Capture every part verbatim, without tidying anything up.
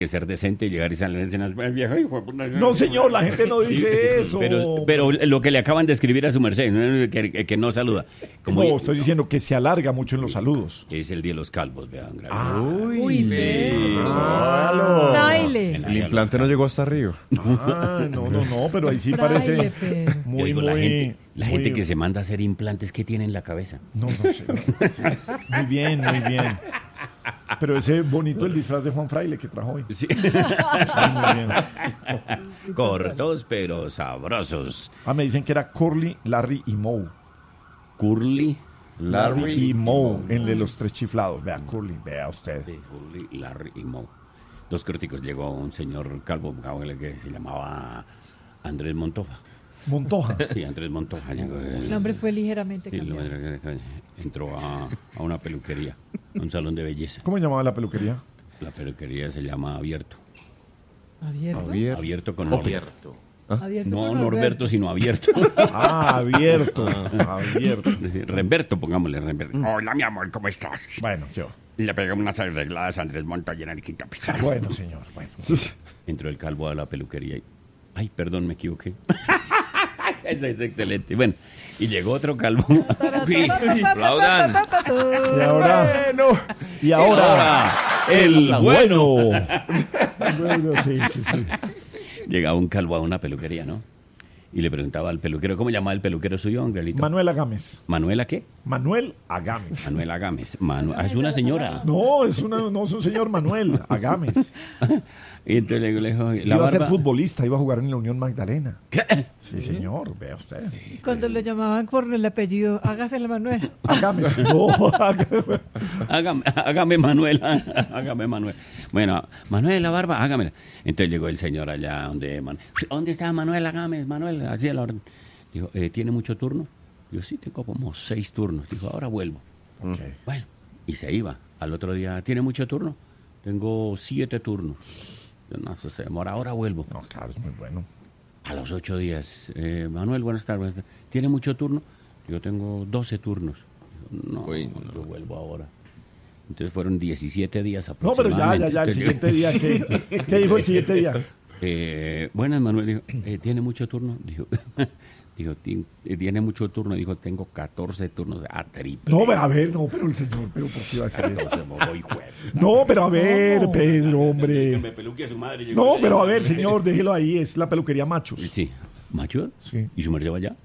que ser decente y llegar y salir en escenas. Viejo, hijo de puta. No, señor, la gente no dice eso. Pero, pero lo que le acaban de escribir a su merced, ¿no? que, que no saluda. Como no, estoy diciendo que se alarga mucho en los saludos. Es el día de los calvos, vean. Ah, Uy, ve. Claro. Baile. El implante no llegó hasta arriba. Ah, no, no, no, pero ahí sí Fraile, parece Pedro. Yo muy, digo, muy... la gente, la muy- gente que se manda a hacer implantes, ¿qué tiene en la cabeza? No, no sé. Muy bien, muy bien. Pero ese bonito el disfraz de Juan Fraile que trajo hoy. Sí. Muy, muy bien. Cortos, pero sabrosos. Ah, me dicen que era Curly, Larry y Moe. Curly. Larry y Moe, el de los tres chiflados. Vea, Curly, vea usted. Sí, Curly, Larry y Moe. Dos críticos. Llegó un señor calvo que se llamaba Andrés Montoja. Montoja. Sí, Andrés Montoja llegó. El nombre fue ligeramente Sí, lo- cambiado. entró a, a una peluquería, a un salón de belleza. ¿Cómo llamaba la peluquería? La peluquería se llama Abierto. ¿Abierto? Abierto con Abierto. Abierto No con Norberto, sino Abierto. Ah, abierto. Abierto. Es decir, Remberto, pongámosle Remberto. Hola, mi amor, ¿cómo estás? Bueno, yo. Le pegué unas arregladas a Andrés Montoya en el quinto piso. Bueno, señor. Bueno. Entró el calvo a la peluquería y... Ay, perdón, me equivoqué. Eso es excelente. Bueno, y llegó otro calvo. Aplaudan. Y ahora. Y ahora. el bueno. Bueno, sí, sí, sí. Llegaba un calvo a una peluquería, ¿no? Y le preguntaba al peluquero, ¿cómo llamaba el peluquero suyo, Angelito? Manuel Agames. ¿Manuela qué? Manuel Agames. Manuela Gámez. Manu- ah, es una señora. No, es, una, no es un señor Manuel Agames. Y entonces le, le dijo, la Iba a ser barba... futbolista, iba a jugar en la Unión Magdalena. ¿Qué? Sí, señor, vea usted. Cuando le llamaban por el apellido, hágase el Manuel. Agames. No, Agames. Hágame, hágame Manuel, hágame Manuel. Bueno, Manuel, la barba, hágamela. Entonces llegó el señor allá donde... Man- ¿Dónde está Manuel Agames? Manuel, así a la orden. Dijo, eh, ¿tiene mucho turno? Yo sí, tengo como seis turnos. Dijo, ahora vuelvo. Ok. Bueno, y se iba. Al otro día, ¿tiene mucho turno? Tengo siete turnos. Yo, no, eso se demora, ahora vuelvo. No, claro, es muy bueno. A los ocho días, eh, Manuel, buenas tardes. buenas tardes. ¿Tiene mucho turno? Yo tengo doce turnos. Dijo, no, Uy, no, yo vuelvo ahora. Entonces fueron diecisiete días No, pero ya, aproximadamente. ya, ya, el Entonces, siguiente día, ¿qué, ¿qué dijo el siguiente día? eh, buenas, Manuel. Dijo, eh, ¿tiene mucho turno? Dijo, dijo "Tien- eh, ¿tiene mucho turno? Dijo, tengo catorce turnos a triple. No, a ver, no, pero el señor, pero ¿por qué iba a hacer eso? Entonces, me voy, juez. No, pero a ver, Pedro, Que hombre. me peluque a su madre. llegó No, de- pero a ver, señor, déjelo ahí, es la peluquería Machos. Sí. ¿Macho? Sí. ¿Y su merced va allá?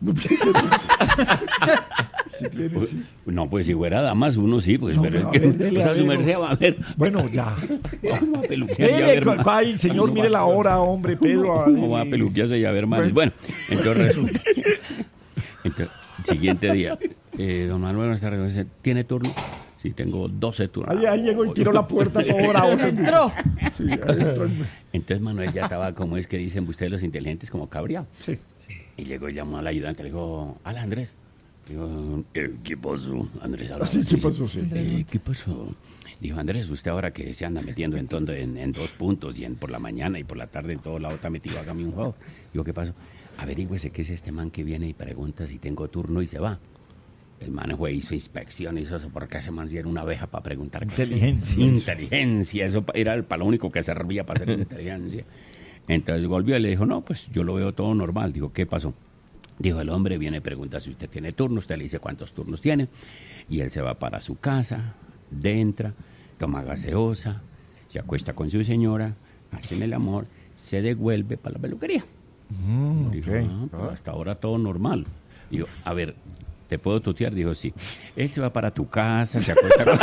Sí tiene, sí. No, pues si fuera damas, uno sí, pues, No, pero es pero a que, ver, dele, o sea, a su ver. merced va a ver. Bueno, ya. Vamos a peluquear y a Dele, ver cu- más. ay, señor, No mire va- la hora, hombre, Pedro. ay. No va a peluquearse y a ver más. Bueno, entonces resulta. Entonces, siguiente día. Eh, don Manuel, buenas tardes. Dice, ¿tiene turno? Sí, tengo doce turnos. Ahí, ahí llegó y tiró la puerta todo bravo. Entró. Sí, ahí entró. Entonces Manuel ya estaba, como es que dicen ustedes los inteligentes, como cabreado. Sí. Y llegó y llamó al ayudante, le dijo, hola Andrés. Dijo, "Eh, ¿qué pasó? Andrés hablaba. Sí, ¿qué pasó? Sí. "Eh, ¿Qué pasó? Dijo, Andrés, usted ahora que se anda metiendo en, todo, en, en dos puntos y en por la mañana y por la tarde en todo lado está metido, hágame un favor. Digo, ¿qué pasó? Averígüese qué es este man que viene y pregunta si tengo turno y se va. El man fue, hizo inspección, hizo eso, porque ese man sí era una abeja para preguntar. Inteligencia. Inteligencia, eso pa- era para lo único que servía para hacer inteligencia. Entonces volvió y le dijo, no, pues yo lo veo todo normal. Digo, ¿qué pasó? Dijo, el hombre viene y pregunta si usted tiene turno, usted le dice cuántos turnos tiene, y él se va para su casa, entra, toma gaseosa, se acuesta con su señora, hacen el amor, se devuelve para la peluquería. Mm, Dijo, ok. "Ah, pues hasta ahora todo normal". Digo, a ver, ¿te puedo tutear? Dijo, sí. Él se va para tu casa, se acuesta con...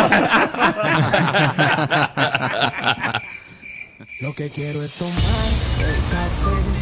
Lo que quiero es tomar el café